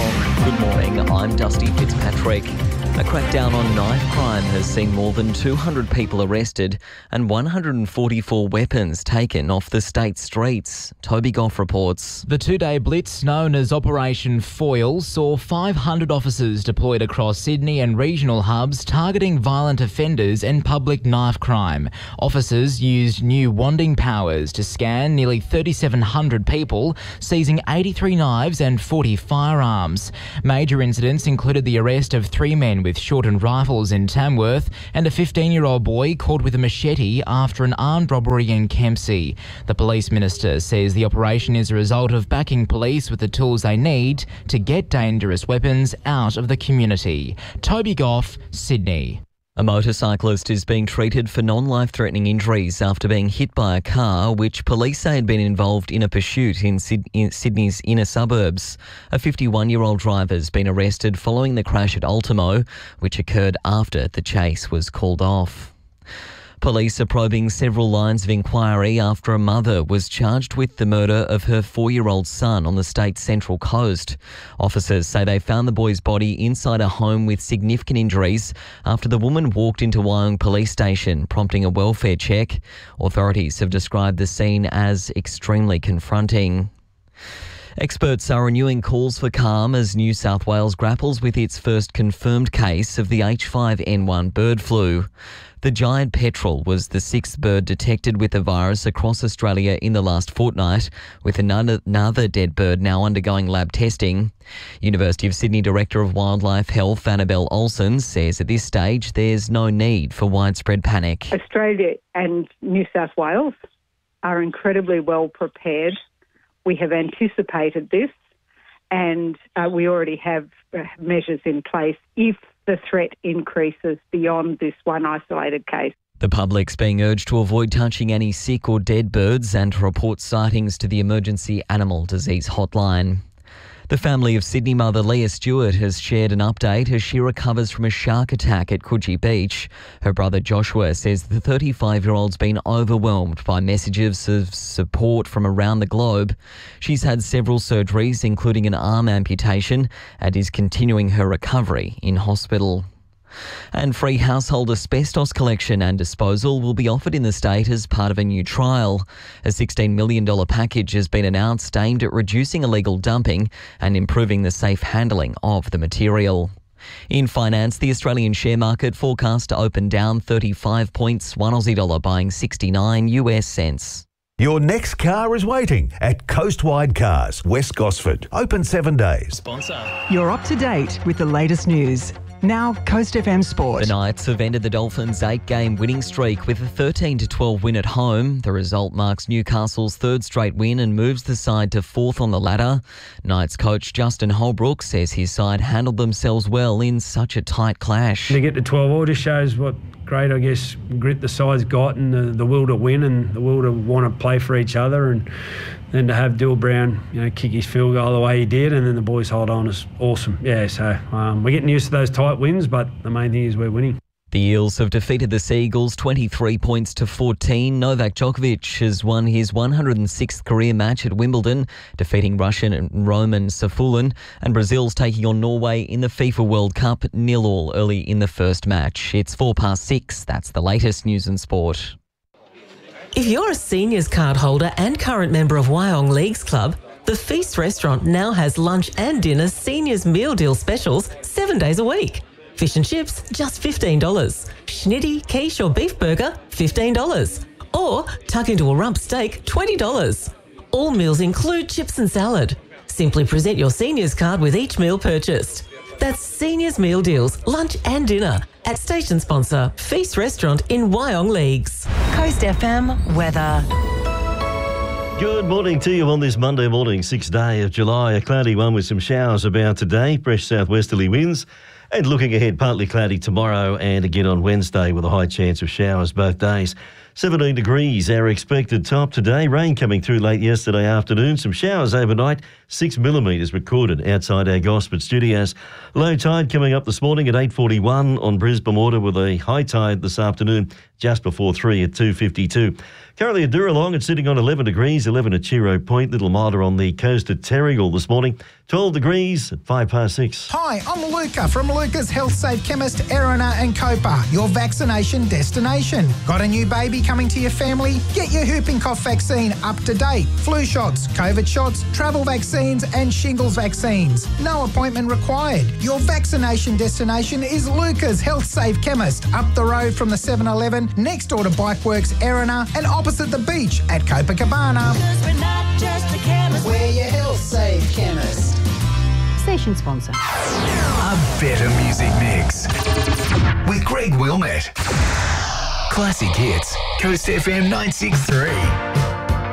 Good morning, I'm Dusty Fitzpatrick. A crackdown on knife crime has seen more than 200 people arrested and 144 weapons taken off the state streets. Toby Goff reports. The two-day blitz known as Operation Foil saw 500 officers deployed across Sydney and regional hubs targeting violent offenders and public knife crime. Officers used new wanding powers to scan nearly 3,700 people, seizing 83 knives and 40 firearms. Major incidents included the arrest of 3 men with shortened rifles in Tamworth and a 15-year-old boy caught with a machete after an armed robbery in Kempsey. The police minister says the operation is a result of backing police with the tools they need to get dangerous weapons out of the community. Toby Goff, Sydney. A motorcyclist is being treated for non-life-threatening injuries after being hit by a car which police say had been involved in a pursuit in Sydney's inner suburbs. A 51-year-old driver has been arrested following the crash at Ultimo, which occurred after the chase was called off. Police are probing several lines of inquiry after a mother was charged with the murder of her 4-year-old son on the state's Central Coast. Officers say they found the boy's body inside a home with significant injuries after the woman walked into Wyong Police Station, prompting a welfare check. Authorities have described the scene as extremely confronting. Experts are renewing calls for calm as New South Wales grapples with its first confirmed case of the H5N1 bird flu. The giant petrel was the 6th bird detected with the virus across Australia in the last fortnight, with another dead bird now undergoing lab testing. University of Sydney Director of Wildlife Health, Annabelle Olsen, says at this stage there's no need for widespread panic. Australia and New South Wales are incredibly well prepared. We have anticipated this and we already have measures in place if the threat increases beyond this one isolated case. The public's being urged to avoid touching any sick or dead birds and to report sightings to the Emergency Animal Disease Hotline. The family of Sydney mother Leah Stewart has shared an update as she recovers from a shark attack at Coogee Beach. Her brother Joshua says the 35-year-old's been overwhelmed by messages of support from around the globe. She's had several surgeries, including an arm amputation, and is continuing her recovery in hospital. And free household asbestos collection and disposal will be offered in the state as part of a new trial. A $16 million package has been announced aimed at reducing illegal dumping and improving the safe handling of the material. In finance, the Australian share market forecast to open down 35 points, one Aussie dollar buying 69 US cents. Your next car is waiting at Coastwide Cars, West Gosford. Open 7 days. You're up to date with the latest news. Now, Coast FM Sport. The Knights have ended the Dolphins' 8-game winning streak with a 13-12 win at home. The result marks Newcastle's 3rd straight win and moves the side to 4th on the ladder. Knights coach Justin Holbrook says his side handled themselves well in such a tight clash. To get to 12 all just shows what great, I guess, grit the side's got and the will to win and the will to want to play for each other. And then to have Dill Brown, kick his field goal the way he did, and then the boys hold on is awesome. Yeah, so we're getting used to those tight wins, but the main thing is we're winning. The Eels have defeated the Seagulls 23 points to 14. Novak Djokovic has won his 106th career match at Wimbledon, defeating Russian Roman Safulin, and Brazil's taking on Norway in the FIFA World Cup 0-0 early in the first match. It's 6:04. That's the latest news and sport. If you're a seniors card holder and current member of Wyong Leagues Club, the Feast restaurant now has lunch and dinner seniors meal deal specials 7 days a week. Fish and chips, just $15. Schnitty, quiche or beef burger, $15. Or tuck into a rump steak, $20. All meals include chips and salad. Simply present your seniors card with each meal purchased. That's seniors meal deals, lunch and dinner at station sponsor Feast Restaurant in Wyong Leagues. Coast FM weather. Good morning to you on this Monday morning, 6th day of July. A cloudy one with some showers about today, fresh southwesterly winds And looking ahead, partly cloudy tomorrow and again on Wednesday with a high chance of showers both days. 17 degrees, our expected top today. Rain coming through late yesterday afternoon. Some showers overnight. 6 millimetres recorded outside our Gosford studios. Low tide coming up this morning at 8:41 on Brisbane Water, with a high tide this afternoon just before 3 at 2:52. Currently at Duralong, it's sitting on 11 degrees, 11 at Chiro Point, little milder on the coast at Terrigal this morning. 12 degrees at 6:05. Hi, I'm Luca from Luca's Health Safe Chemist, Erina and Copa, your vaccination destination. Got a new baby coming to your family? Get your whooping cough vaccine up to date. Flu shots, COVID shots, travel vaccines and shingles vaccines. No appointment required. Your vaccination destination is Luca's Health Safe Chemist, up the road from the 7-Eleven, next door to Bikeworks, Erina, and opposite the beach at Copacabana. We're not just a chemist. We're your Health Safe Chemist. Station sponsor. A better music mix with Greg Wilmette. Classic hits, Coast FM 963.